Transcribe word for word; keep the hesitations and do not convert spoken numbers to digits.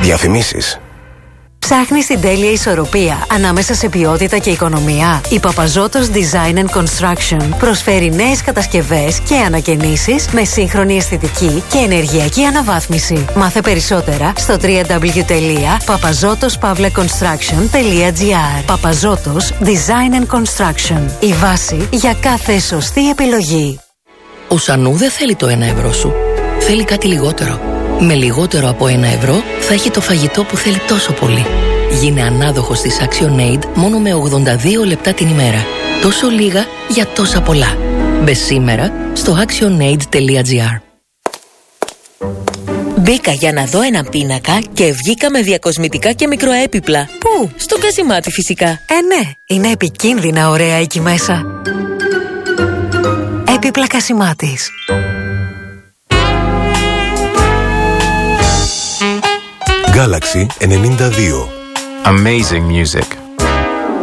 Διαφημίσεις. Ψάχνεις την τέλεια ισορροπία ανάμεσα σε ποιότητα και οικονομία? Η Παπαζώτος Design and Construction προσφέρει νέες κατασκευές και ανακαινήσεις με σύγχρονη αισθητική και ενεργειακή αναβάθμιση. Μάθε περισσότερα στο double-u double-u double-u τελεία παπαζώτος παύλα κονστράκσιον τελεία τζι άρ. Παπαζώτος Design and Construction. Η βάση για κάθε σωστή επιλογή. Ο Σανού δεν θέλει το ένα ευρώ σου. Θέλει κάτι λιγότερο. Με λιγότερο από ένα ευρώ θα έχει το φαγητό που θέλει τόσο πολύ. Γίνε ανάδοχος της ActionAid μόνο με ογδόντα δύο λεπτά την ημέρα. Τόσο λίγα για τόσα πολλά. Μπε σήμερα στο actionaid τελεία τζι άρ. Μπήκα για να δω έναν πίνακα και βγήκα με διακοσμητικά και μικροέπιπλα. Πού? Στο Κασιμάτι φυσικά. Ε, ναι, είναι επικίνδυνα ωραία εκεί μέσα. Έπιπλα Κασιμάτης. Galaxy ενενήντα δύο. Amazing music.